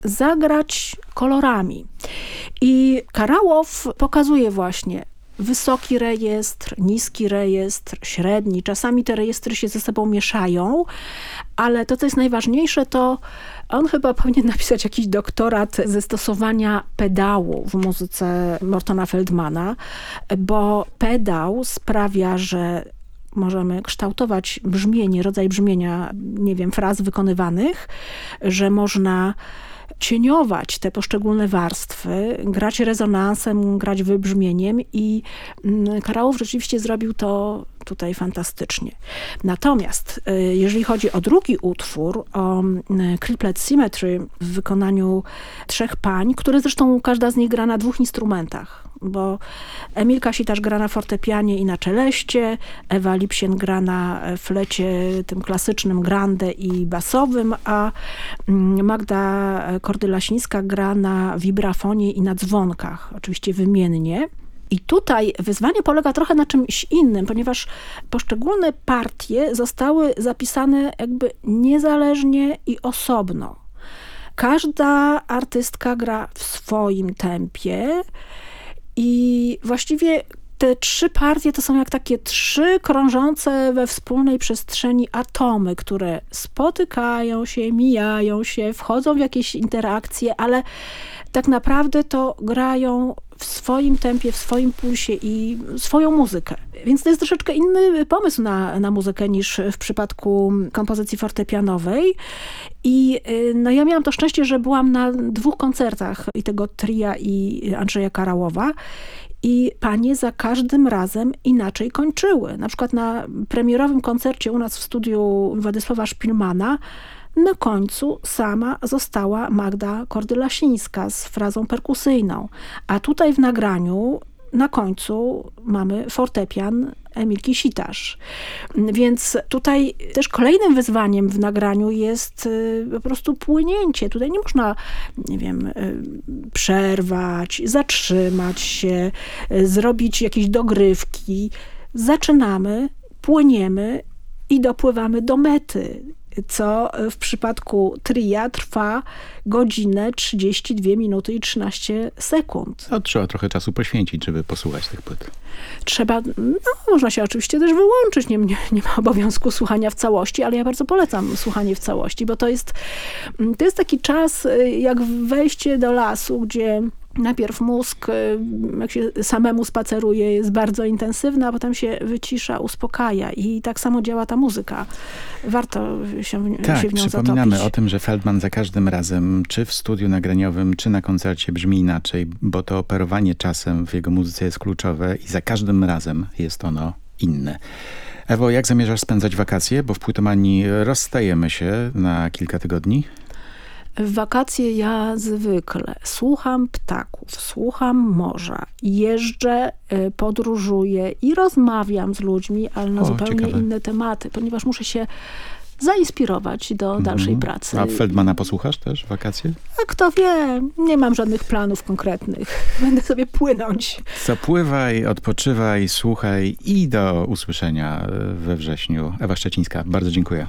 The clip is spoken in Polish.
zagrać kolorami. I Karałow pokazuje właśnie wysoki rejestr, niski rejestr, średni. Czasami te rejestry się ze sobą mieszają, ale to, co jest najważniejsze, to on chyba powinien napisać jakiś doktorat ze stosowania pedału w muzyce Mortona Feldmana, bo pedał sprawia, że możemy kształtować brzmienie, rodzaj brzmienia, nie wiem, fraz wykonywanych, że można cieniować te poszczególne warstwy, grać rezonansem, grać wybrzmieniem i Karałow rzeczywiście zrobił to tutaj fantastycznie. Natomiast jeżeli chodzi o drugi utwór, o Triplet Symmetry w wykonaniu trzech pań, które zresztą każda z nich gra na dwóch instrumentach, bo Emilka Sitarz gra na fortepianie i na czeleście, Ewa Lipsien gra na flecie tym klasycznym grande i basowym, a Magda Kordy-Lasińska gra na wibrafonie i na dzwonkach, oczywiście wymiennie. I tutaj wyzwanie polega trochę na czymś innym, ponieważ poszczególne partie zostały zapisane jakby niezależnie i osobno. Każda artystka gra w swoim tempie i właściwie te trzy partie to są jak takie trzy krążące we wspólnej przestrzeni atomy, które spotykają się, mijają się, wchodzą w jakieś interakcje, ale tak naprawdę to grają w swoim tempie, w swoim pulsie i swoją muzykę. Więc to jest troszeczkę inny pomysł na muzykę niż w przypadku kompozycji fortepianowej. I no, ja miałam to szczęście, że byłam na dwóch koncertach i tego tria i Andrzeja Karałowa. I panie za każdym razem inaczej kończyły. Na przykład na premierowym koncercie u nas w studiu Władysława Szpilmana na końcu sama została Magda Kordy-Lasińska z frazą perkusyjną. A tutaj w nagraniu na końcu mamy fortepian Emilki Sitarz. Więc tutaj też kolejnym wyzwaniem w nagraniu jest po prostu płynięcie. Tutaj nie można, nie wiem, przerwać, zatrzymać się, zrobić jakieś dogrywki. Zaczynamy, płyniemy i dopływamy do mety, co w przypadku tria trwa godzinę, 32 minuty i 13 sekund. No, trzeba trochę czasu poświęcić, żeby posłuchać tych płyt. Trzeba, no można się oczywiście też wyłączyć, nie ma obowiązku słuchania w całości, ale ja bardzo polecam słuchanie w całości, bo to jest taki czas jak wejście do lasu, gdzie najpierw mózg, jak się samemu spaceruje, jest bardzo intensywny, a potem się wycisza, uspokaja. I tak samo działa ta muzyka. Warto się w nią zatopić. Przypominamy o tym, że Feldman za każdym razem, czy w studiu nagraniowym, czy na koncercie brzmi inaczej, bo to operowanie czasem w jego muzyce jest kluczowe i za każdym razem jest ono inne. Ewo, jak zamierzasz spędzać wakacje? Bo w Płytomanii rozstajemy się na kilka tygodni. W wakacje ja zwykle słucham ptaków, słucham morza, jeżdżę, podróżuję i rozmawiam z ludźmi, ale na zupełnie inne tematy, ponieważ muszę się zainspirować do dalszej pracy. A Feldmana posłuchasz też w wakacje? A kto wie, nie mam żadnych planów konkretnych. Będę sobie płynąć. Zapływaj, odpoczywaj, słuchaj i do usłyszenia we wrześniu. Ewa Szczecińska, bardzo dziękuję.